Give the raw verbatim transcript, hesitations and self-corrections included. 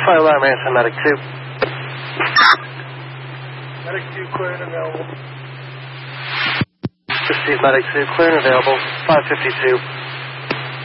Fire alarm answer, Medic two. Medic two, clear and available. Receive Medic two, clear and available. five fifty-two.